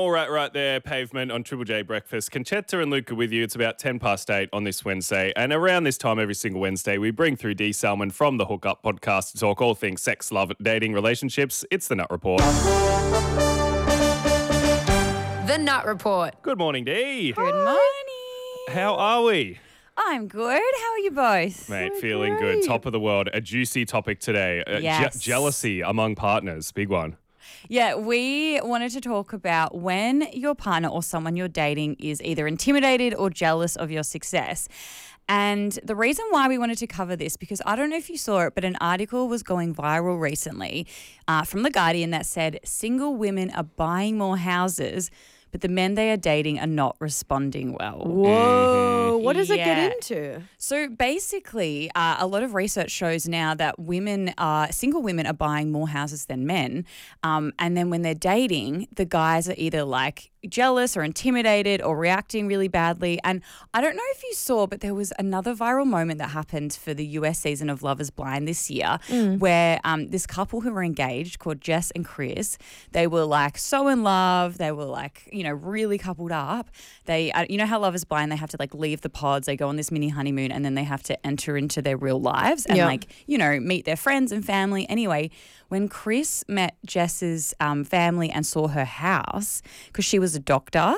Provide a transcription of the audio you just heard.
All right there, Pavement on Triple J Breakfast. Conchetta and Luca with you. It's about 10 past 8 on this Wednesday. And around this time every single Wednesday, we bring through Dee Salmon from the Hook Up podcast to talk all things sex, love, dating, relationships. It's The Nut Report. The Nut Report. Good morning, Dee. Good morning. How are we? I'm good. How are you both? Mate, feeling good. Top of the world. A juicy topic today. Yes. Jealousy among partners. Big one. Yeah, we wanted to talk about when your partner or someone you're dating is either intimidated or jealous of your success. And the reason why we wanted to cover this, because I don't know if you saw it, but an article was going viral recently from The Guardian that said single women are buying more houses, but the men they are dating are not responding well. Whoa, what does it Yeah. get into? So basically, a lot of research shows now that single women are buying more houses than men. And then when they're dating, the guys are either like jealous or intimidated or reacting really badly. And I don't know if you saw, but there was another viral moment that happened for the US season of Love is Blind this year where this couple who were engaged called Jess and Chris, they were like so in love. They were like, really coupled up. They, you know how Love is Blind, they have to like leave the pods, they go on this mini honeymoon and then they have to enter into their real lives and meet their friends and family. Anyway, when Chris met Jess's family and saw her house, because she was a doctor